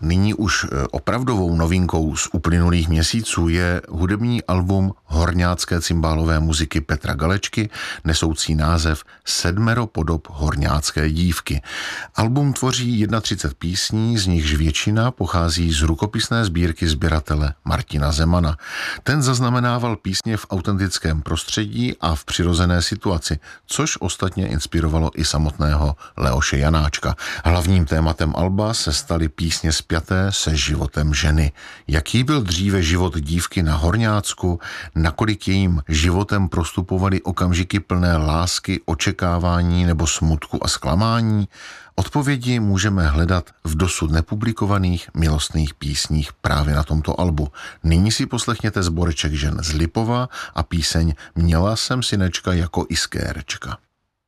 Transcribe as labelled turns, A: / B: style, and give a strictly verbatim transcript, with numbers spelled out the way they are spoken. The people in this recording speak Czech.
A: Nyní už opravdovou novinkou z uplynulých měsíců je hudební album horňácké cymbálové muziky Petra Galečky, nesoucí název Sedmero podob horňácké dívky. Album tvoří třicet jedna písní, z nichž většina pochází z rukopisné sbírky sběratele Martina Zemana. Ten zaznamenával písně v autentickém prostředí a v přirozené situaci, což ostatně inspirovalo i samotného Leoše Janáčka. Hlavním tématem alba se staly písně spjaté se životem ženy. Jaký byl dříve život dívky na Horňácku, nakolik jejím životem prostupovaly okamžiky plné lásky, očekávání nebo smutku a zklamání? Odpovědi můžeme hledat v dosud nepublikovaných milostných písních právě na tomto albu. Nyní si poslechněte sboreček žen z Lipova a píseň Měla jsem synečka jako iskérečka.